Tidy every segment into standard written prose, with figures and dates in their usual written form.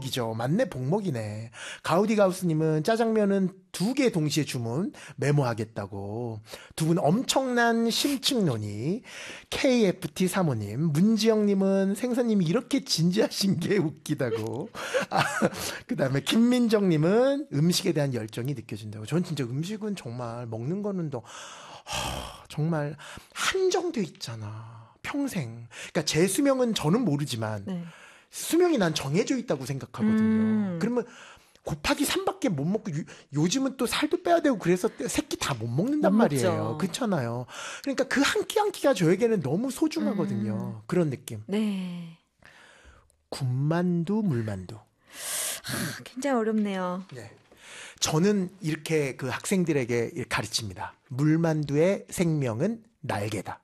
복먹이죠. 맞네, 복먹이네. 가우디가우스님은 짜장면은 2개 동시에 주문 메모하겠다고. 두 분 엄청난 심층 논의. KFT 사모님, 문지영님은 생선님이 이렇게 진지하신 게 웃기다고. 그 다음에 김민정님은 음식에 대한 열정이 느껴진다고. 전 진짜 음식은 정말 먹는 거는 정말 한정돼 있잖아. 평생. 그러니까 제 수명은 저는 모르지만 네. 수명이 난 정해져 있다고 생각하거든요. 그러면 곱하기 3밖에 못 먹고 요즘은 또 살도 빼야 되고 그래서 새끼 다 못 먹는단 말이에요. 그렇잖아요. 그러니까 그 한 끼 한 끼가 저에게는 너무 소중하거든요. 그런 느낌. 네. 군만두, 물만두. 굉장히 어렵네요. 네. 저는 이렇게 그 학생들에게 가르칩니다. 물만두의 생명은 날개다.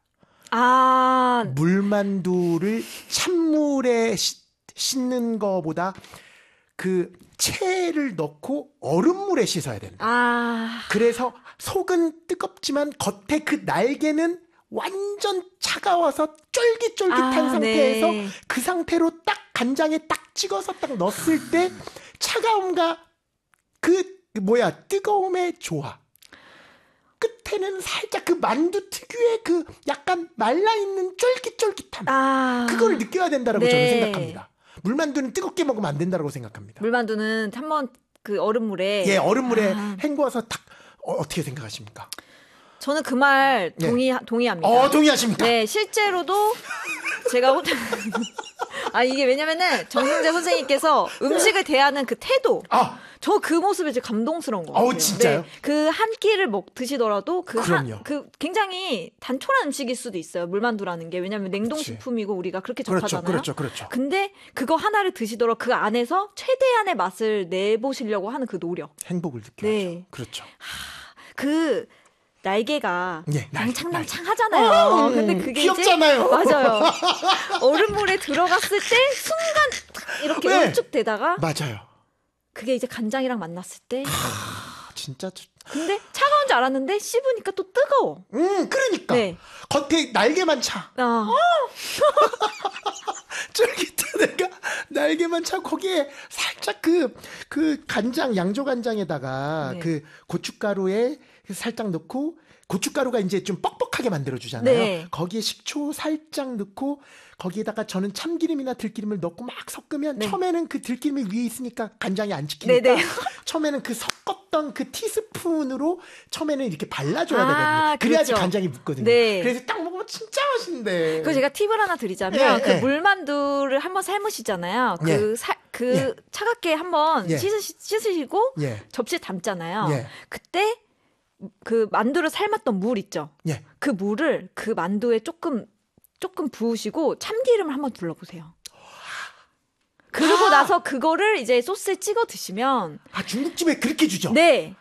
물만두를 찬물에 씻는 거보다 그 채를 넣고 얼음물에 씻어야 된다. 그래서 속은 뜨겁지만 겉에 그 날개는 완전 차가워서 쫄깃쫄깃한 상태에서 네. 그 상태로 딱 간장에 딱 찍어서 딱 넣었을 때 차가움과 뜨거움의 조화. 끝에는 살짝 그 만두 특유의 그 약간 말라있는 쫄깃쫄깃함. 그걸 느껴야 된다라고 네. 저는 생각합니다. 물만두는 뜨겁게 먹으면 안 된다라고 생각합니다. 물만두는 한번 그 얼음물에. 예, 얼음물에 헹궈서 딱, 어떻게 생각하십니까? 저는 그 말 동의합니다. 동의하십니까? 네, 실제로도 제가 이게 왜냐면은 정승재 선생님께서 음식을 대하는 그 태도. 저 그 모습이 진짜 감동스러운 것 같아요. 진짜요? 네, 그 한 끼를 드시더라도 그 굉장히 단촐한 음식일 수도 있어요. 물만두라는 게. 왜냐면 냉동식품이고 우리가 그렇게 접하잖아요. 그렇죠. 근데 그거 하나를 드시더라도 그 안에서 최대한의 맛을 내보시려고 하는 그 노력. 행복을 느껴야죠. 네. 그렇죠. 그 날개가 낭창낭창 하잖아요. 근데 그게 귀엽잖아요. 이제 맞아요. 얼음물에 들어갔을 때 순간 이렇게 응축되다가 맞아요. 그게 이제 간장이랑 만났을 때 진짜 근데 차가운 줄 알았는데 씹으니까 또 뜨거워. 그러니까 네. 겉에 날개만 차. 쫄깃하니까 날개만 차. 거기에 살짝 그 간장 양조 간장에다가 네. 그 고춧가루에 살짝 넣고 고춧가루가 이제 좀 뻑뻑하게 만들어주잖아요. 네. 거기에 식초 살짝 넣고 거기에다가 저는 참기름이나 들기름을 넣고 막 섞으면 네. 처음에는 그 들기름이 위에 있으니까 간장이 안 지키니까 네네. 처음에는 그 섞었던 그 티스푼으로 처음에는 이렇게 발라줘야 되거든요. 그래야지 그렇죠. 간장이 묻거든요. 네. 그래서 딱 먹으면 진짜 맛있는데. 그 제가 팁을 하나 드리자면 그 물만두를 한번 삶으시잖아요. 차갑게 한번 씻으시고 접시에 담잖아요. 그때 그 만두를 삶았던 물 있죠. 그 물을 그 만두에 조금 부으시고 참기름을 한번 둘러보세요. 그러고 나서 그거를 이제 소스에 찍어 드시면 중국집에 그렇게 주죠? 네.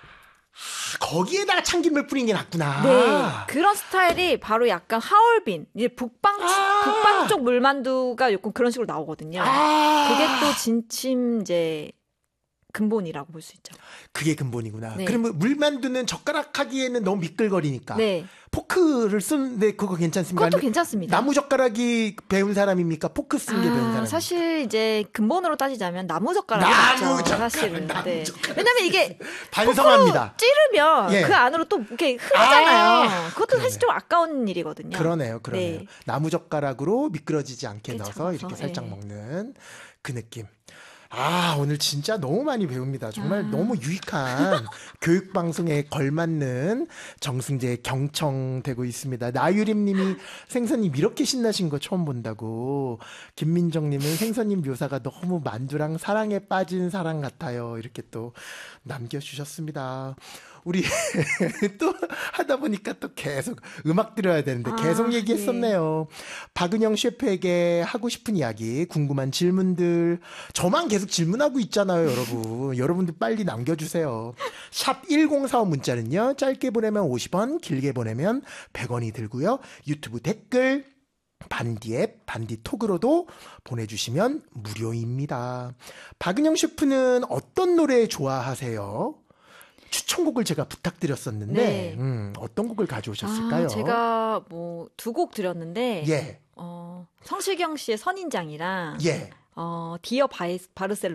거기에다가 참기름을 뿌리는 게 낫구나. 네. 그런 스타일이 바로 약간 하얼빈, 이제 북방 쪽 물만두가 요건 그런 식으로 나오거든요. 그게 또 진심 이제 근본이라고 볼 수 있죠. 그게 근본이구나. 네. 그러면 물만두는 젓가락 하기에는 너무 미끌거리니까. 네. 포크를 쓰는데 그거 괜찮습니까? 그것도 괜찮습니다. 나무젓가락이 배운 사람입니까? 포크 쓴 게 배운 사람입니까? 사실 이제 근본으로 따지자면 나무젓가락이 맞죠. 사실은. 네. 왜냐면 이게 반성합니다. 찌르면 그 안으로 또 이렇게 흐르잖아요. 그것도 사실 좀 아까운 일이거든요. 그러네요. 네. 나무젓가락으로 미끄러지지 않게 넣어서 이렇게 살짝 먹는 그 느낌. 오늘 진짜 너무 많이 배웁니다. 정말 너무 유익한 교육방송에 걸맞는 정승재 경청되고 있습니다. 나유림님이 생선님 이렇게 신나신 거 처음 본다고. 김민정님은 생선님 묘사가 너무 만두랑 사랑에 빠진 사랑 같아요. 이렇게 또 남겨주셨습니다. 우리 또 하다 보니까 또 계속 음악 들어야 되는데 계속 얘기했었네요. 박은영 셰프에게 하고 싶은 이야기, 궁금한 질문들. 저만 계속 질문하고 있잖아요, 여러분. 여러분들 빨리 남겨주세요. 샵 1045 문자는요. 짧게 보내면 50원, 길게 보내면 100원이 들고요. 유튜브 댓글, 반디 앱, 반디 톡으로도 보내주시면 무료입니다. 박은영 셰프는 어떤 노래 좋아하세요? 추천곡을 제가 부탁드렸었는데 어떤 곡을 가져오셨을까요? 제가 뭐 2곡 드렸는데 성시경 씨의 선인장이랑 디어 바르셀로나